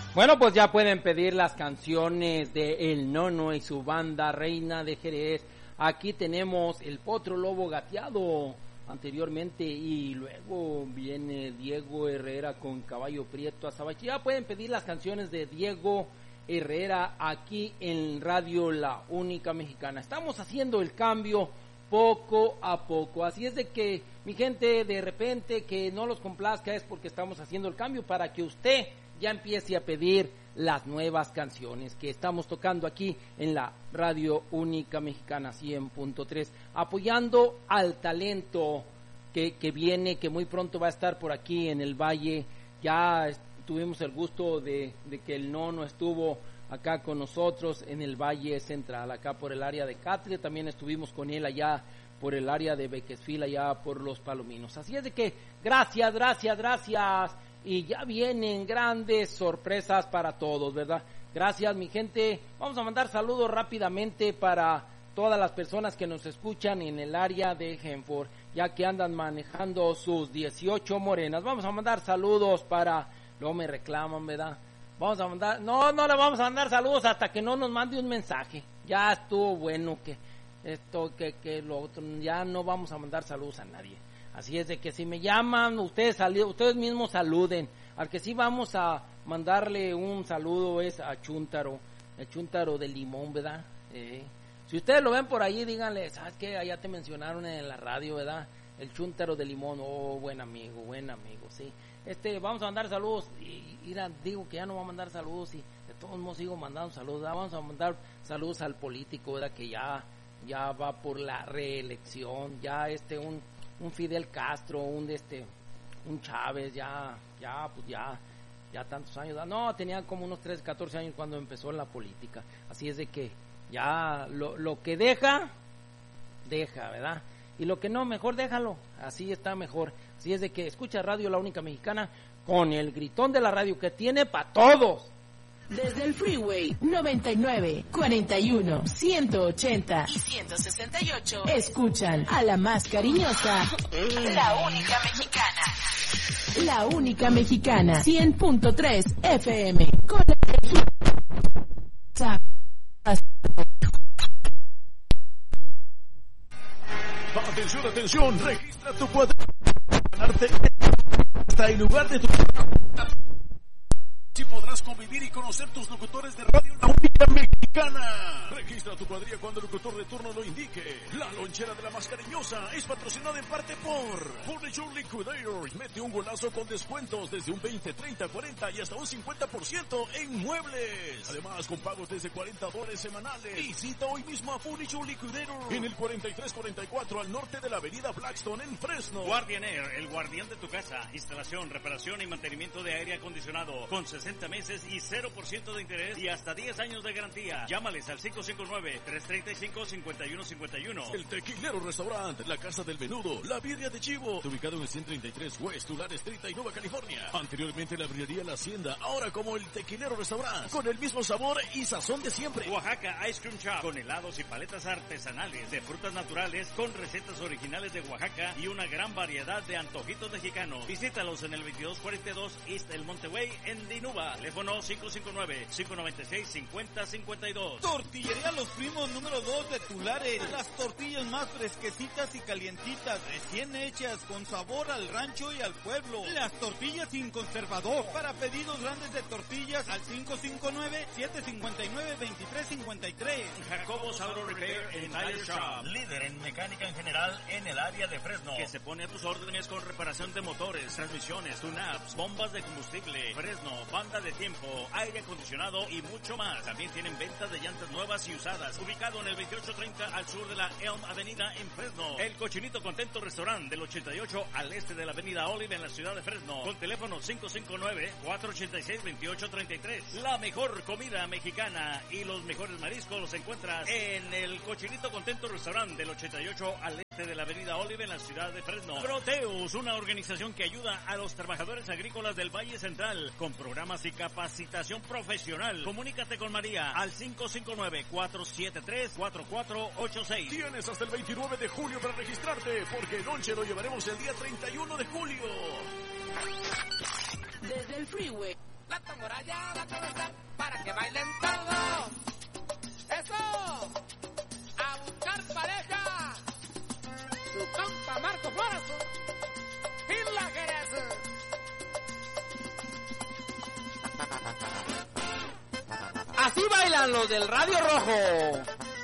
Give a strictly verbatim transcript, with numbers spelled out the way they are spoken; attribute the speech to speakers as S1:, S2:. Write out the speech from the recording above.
S1: Bueno, pues ya pueden pedir las canciones de El Nono y su banda Reina de Jerez. Aquí tenemos El Potro Lobo Gateado anteriormente y luego viene Diego Herrera con Caballo Prieto Azabache. Ya pueden pedir las canciones de Diego Herrera aquí en Radio La Única Mexicana. Estamos haciendo el cambio poco a poco, así es de que mi gente, de repente que no los complazca es porque estamos haciendo el cambio para que usted ya empiece a pedir las nuevas canciones que estamos tocando aquí en la Radio Única Mexicana cien punto tres, apoyando al talento que, que viene, que muy pronto va a estar por aquí en el Valle. Ya tuvimos el gusto de, de que el Nono estuvo acá con nosotros en el Valle Central, acá por el área de Catria, también estuvimos con él allá por el área de Bequesfil, allá por Los Palominos. Así es de que gracias, gracias, gracias. Y ya vienen grandes sorpresas para todos, ¿verdad? Gracias, mi gente. Vamos a mandar saludos rápidamente para todas las personas que nos escuchan en el área de Genford, ya que andan manejando sus dieciocho morenas. Vamos a mandar saludos para... Luego me reclaman, ¿verdad? Vamos a mandar... No, no le vamos a mandar saludos hasta que no nos mande un mensaje. Ya estuvo bueno que esto, que, que lo otro... Ya no vamos a mandar saludos a nadie. Así es de que si me llaman, ustedes ustedes mismos saluden. Al que sí vamos a mandarle un saludo es a Chuntaro, el Chuntaro de Limón, ¿verdad? Eh, si ustedes lo ven por ahí, díganle, ¿sabes qué? Allá te mencionaron en la radio, ¿verdad? El Chuntaro de Limón, oh, buen amigo, buen amigo, sí. Este, vamos a mandar saludos, y, y digo que ya no va a mandar saludos, y de todos modos sigo mandando saludos, ¿verdad? Vamos a mandar saludos al político, ¿verdad? Que ya, ya va por la reelección, ya este, un... un Fidel Castro, un de este, un Chávez, ya, ya, pues ya, ya tantos años, no, tenía como unos trece, catorce años cuando empezó en la política, así es de que ya lo, lo que deja, deja, ¿verdad? Y lo que no, mejor déjalo, así está mejor, así es de que escucha Radio La Única Mexicana con el gritón de la radio que tiene para todos.
S2: Desde el Freeway noventa y nueve, cuarenta y uno, ciento ochenta y ciento sesenta y ocho, escuchan a la más cariñosa, La Única Mexicana. La Única Mexicana, cien punto tres F M. Con la...
S3: Atención, atención, registra tu cuadro. Hasta el lugar de tu... Si podrás convivir y conocer tus locutores de radio La Única Mexicana. Registra tu cuadrilla cuando el locutor de turno lo indique. La lonchera de la más cariñosa es patrocinada en parte por Furniture Liquidators. Mete un golazo con descuentos desde un veinte, treinta, cuarenta y hasta un cincuenta por ciento en muebles. Además, con pagos desde cuarenta dólares semanales. Visita hoy mismo a Furniture Liquidators en el cuarenta y tres cuarenta y cuatro al norte de la avenida Blackstone en Fresno.
S4: Guardian Air, el guardián de tu casa. Instalación, reparación y mantenimiento de aire acondicionado con sesenta meses y cero por ciento de interés y hasta diez años de garantía. Llámales al cinco cinco nueve, tres tres cinco, cinco uno cinco uno.
S3: El Tequilero Restaurant, la casa del menudo, la birria de chivo, ubicado en el ciento treinta y tres West Tulare Street, Nueva California. Anteriormente la birrería La Hacienda, ahora como el Tequilero Restaurant, con el mismo sabor y sazón de siempre.
S4: Oaxaca Ice Cream Shop, con helados y paletas artesanales de frutas naturales, con recetas originales de Oaxaca y una gran variedad de antojitos mexicanos. Visítalos en el veintidós cuarenta y dos East El Monteway en Dinuba. Teléfono cinco cinco nueve, cinco nueve seis, cinco cero cinco dos.
S5: Tortillería Los Primos número dos de Tulare. Las tortillas más fresquecitas y calientitas, recién hechas, con sabor al rancho y al pueblo. Las tortillas sin conservador. Para pedidos grandes de tortillas al cinco cinco nueve, siete cinco nueve, dos tres cinco tres.
S4: Jacobos Auto Repair and Tire Shop, líder en mecánica en general en el área de Fresno, que se pone a tus órdenes con reparación de motores, transmisiones, tune-ups, bombas de combustible. Fresno, banda de tiempo, aire acondicionado y mucho más. También tienen ventas de llantas nuevas y usadas. Ubicado en el veintiocho treinta al sur de la Elm Avenida en Fresno. El Cochinito Contento Restaurant del ochenta y ocho al este de la Avenida Olive en la ciudad de Fresno. Con teléfono cinco cinco nueve, cuatro ocho seis, dos ocho tres tres. La mejor comida mexicana y los mejores mariscos los encuentras en el Cochinito Contento Restaurant del ochenta y ocho al este de la Avenida Olive en la ciudad de Fresno. Proteus, una organización que ayuda a los trabajadores agrícolas del Valle Central con programas y capacitación profesional. Comunícate con María al cinco cinco nueve, cuatro siete tres, cuatro cuatro ocho seis.
S3: Tienes hasta el veintinueve de julio para registrarte, porque el lonche lo llevaremos el día treinta y uno de julio.
S2: Desde el Freeway
S6: La tambora ya va a comenzar para que bailen todos. ¡Eso! ¡A buscar pareja! Su compa Marco Flores y la Jerez.
S1: Así bailan los del Radio Rojo.